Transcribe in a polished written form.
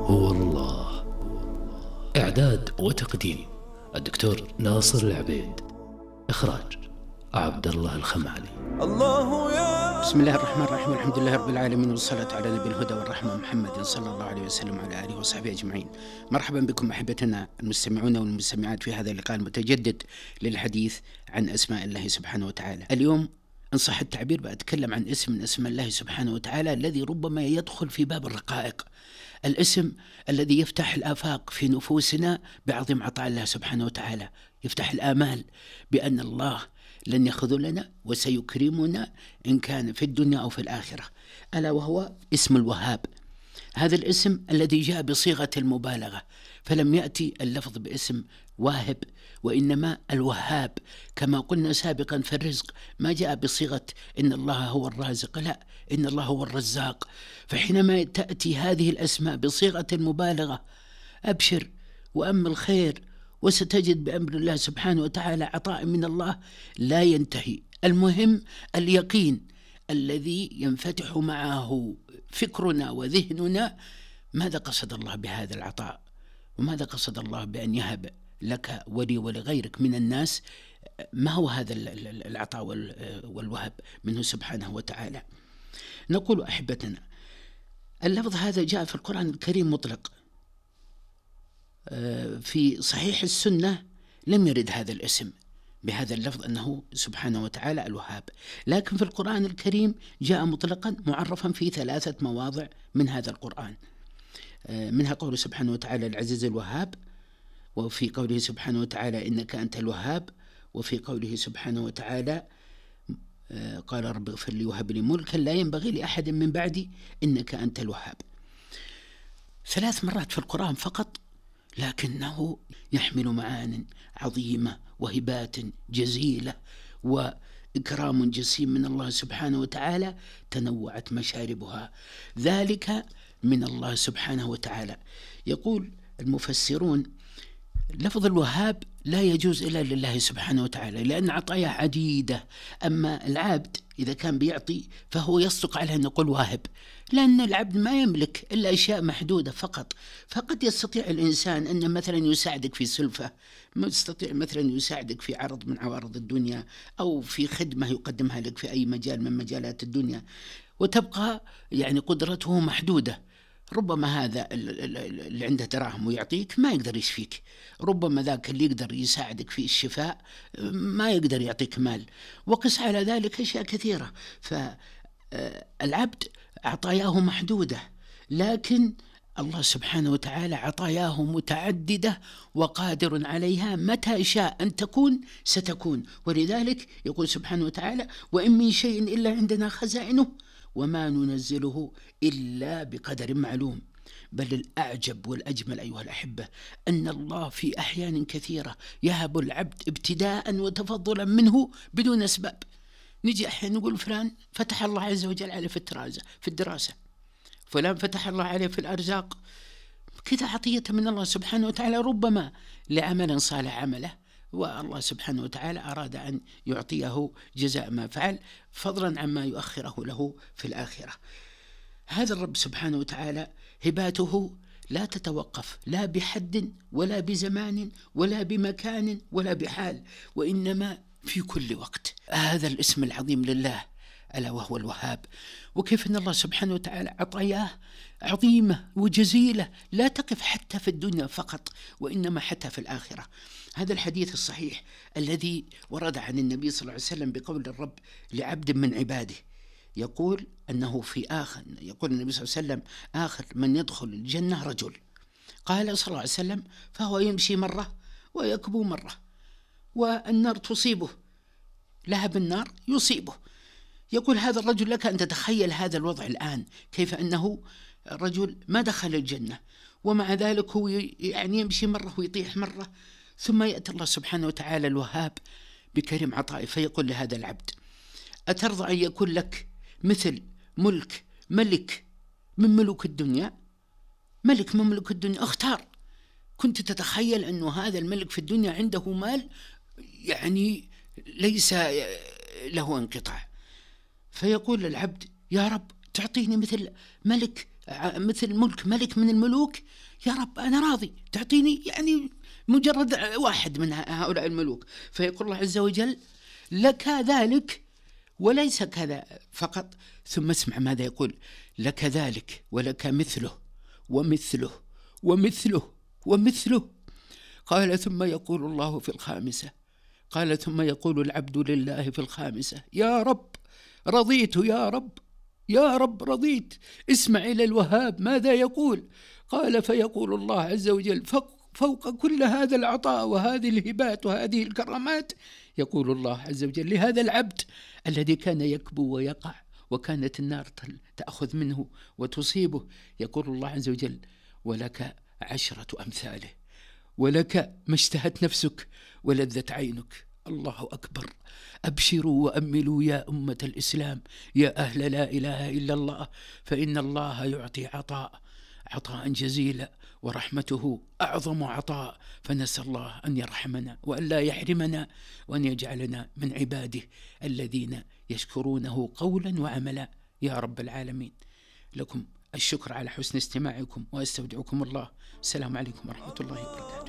هو الله. إعداد وتقديم الدكتور ناصر العبيد. إخراج عبد الله الخمالي. الله يا بسم الله الرحمن الرحيم. الحمد لله رب العالمين، والصلاة على نبي الهدى والرحمة محمد صلى الله عليه وسلم وعلى آله وصحبه أجمعين. مرحبا بكم أحبتنا المستمعون والمستمعات في هذا اللقاء المتجدد للحديث عن أسماء الله سبحانه وتعالى. اليوم إن صح التعبير بأتكلم عن اسم من أسماء الله سبحانه وتعالى الذي ربما يدخل في باب الرقائق، الاسم الذي يفتح الآفاق في نفوسنا بعظيم عطاء الله سبحانه وتعالى، يفتح الآمال بأن الله لن يخذلنا وسيكرمنا إن كان في الدنيا أو في الآخرة، ألا وهو اسم الوهاب. هذا الاسم الذي جاء بصيغة المبالغة، فلم يأتي اللفظ باسم واهب وإنما الوهاب. كما قلنا سابقا في الرزق ما جاء بصيغة إن الله هو الرازق، لا، إن الله هو الرزاق. فحينما تأتي هذه الأسماء بصيغة المبالغة أبشر وأمل خير، وستجد بأمر الله سبحانه وتعالى عطاء من الله لا ينتهي. المهم اليقين الذي ينفتح معه فكرنا وذهننا، ماذا قصد الله بهذا العطاء، وماذا قصد الله بأن يهب لك ولي ولغيرك من الناس. ما هو هذا العطاء والوهب منه سبحانه وتعالى؟ نقول أحبتنا، اللفظ هذا جاء في القرآن الكريم مطلق. في صحيح السنة لم يرد هذا الاسم بهذا اللفظ أنه سبحانه وتعالى الوهاب، لكن في القرآن الكريم جاء مطلقا معرفا في 3 مواضع من هذا القرآن. منها قوله سبحانه وتعالى العزيز الوهاب، وفي قوله سبحانه وتعالى إنك أنت الوهاب، وفي قوله سبحانه وتعالى قال رب اغفر لي وهب لي ملكا لا ينبغي لأحد من بعدي إنك أنت الوهاب. 3 مرات في القرآن فقط، لكنه يحمل معان عظيمة وهبات جزيلة وإكرام جسيم من الله سبحانه وتعالى تنوعت مشاربها، ذلك من الله سبحانه وتعالى. يقول المفسرون لفظ الوهاب لا يجوز إلا لله سبحانه وتعالى، لأن عطايا عديدة. أما العبد إذا كان بيعطي فهو يصدق عليه أن نقول واهب، لأن العبد ما يملك إلا أشياء محدودة فقط. فقد يستطيع الإنسان أن مثلا يساعدك في سلفة، يستطيع مثلا يساعدك في عرض من عوارض الدنيا، أو في خدمة يقدمها لك في أي مجال من مجالات الدنيا، وتبقى يعني قدرته محدودة. ربما هذا اللي عنده دراهم ويعطيك ما يقدر يشفيك، ربما ذاك اللي يقدر يساعدك في الشفاء ما يقدر يعطيك مال، وقس على ذلك أشياء كثيرة. فالعبد عطاياه محدودة، لكن الله سبحانه وتعالى عطاياه متعددة وقادر عليها متى شاء أن تكون ستكون. ولذلك يقول سبحانه وتعالى وإن من شيء إلا عندنا خزائنه وما ننزله إلا بقدر معلوم. بل الأعجب والأجمل أيها الأحبة أن الله في أحيان كثيرة يهب العبد ابتداء وتفضلا منه بدون أسباب. نجي أحيانا نقول فلان فتح الله عز وجل عليه في الدراسة، فلان فتح الله عليه في الأرزاق، كذا عطية من الله سبحانه وتعالى، ربما لعمل صالح عمله والله سبحانه وتعالى أراد أن يعطيه جزاء ما فعل، فضلا عما يؤخره له في الآخرة. هذا الرب سبحانه وتعالى هباته لا تتوقف لا بحد ولا بزمان ولا بمكان ولا بحال، وإنما في كل وقت. هذا الاسم العظيم لله ألا وهو الوهاب. وكيف أن الله سبحانه وتعالى عطاياه عظيمة وجزيلة لا تقف حتى في الدنيا فقط، وإنما حتى في الآخرة. هذا الحديث الصحيح الذي ورد عن النبي صلى الله عليه وسلم بقول الرب لعبد من عباده، يقول أنه يقول النبي صلى الله عليه وسلم آخر من يدخل الجنة رجل، قال صلى الله عليه وسلم فهو يمشي مرة ويكبو مرة والنار تصيبه، لهب النار يصيبه. يقول هذا الرجل لك أن تتخيل هذا الوضع الآن، كيف أنه رجل ما دخل الجنة ومع ذلك هو يعني يمشي مرة ويطيح مرة، ثم يأتي الله سبحانه وتعالى الوهاب بكريم عطائه فيقول لهذا العبد أترضى أن يكون لك مثل ملك من ملوك الدنيا؟ ملك من ملوك الدنيا، اختار. كنت تتخيل أنه هذا الملك في الدنيا عنده مال يعني ليس له انقطاع، فيقول للعبد يا رب تعطيني مثل ملك مثل ملك من الملوك، يا رب أنا راضي تعطيني يعني مجرد واحد من هؤلاء الملوك. فيقول الله عز وجل لك ذلك وليس كذا فقط، ثم اسمع ماذا يقول: لك ذلك ولك مثله ومثله ومثله ومثله. قال ثم يقول الله في الخامسة، قال ثم يقول العبد لله في الخامسة: يا رب رضيت، يا رب يا رب رضيت. اسمع إلى الوهاب ماذا يقول. قال فيقول الله عز وجل فوق كل هذا العطاء وهذه الهبات وهذه الكرامات، يقول الله عز وجل لهذا العبد الذي كان يكبو ويقع وكانت النار تأخذ منه وتصيبه، يقول الله عز وجل: ولك 10 أمثاله، ولك ما اشتهت نفسك ولذت عينك. الله أكبر. أبشروا وأملوا يا أمة الإسلام، يا أهل لا إله إلا الله، فإن الله يعطي عطاء جزيلا، ورحمته أعظم عطاء. فنسأل الله أن يرحمنا وأن لا يحرمنا، وأن يجعلنا من عباده الذين يشكرونه قولا وعملا يا رب العالمين. لكم الشكر على حسن استماعكم، وأستودعكم الله. السلام عليكم ورحمة الله وبركاته.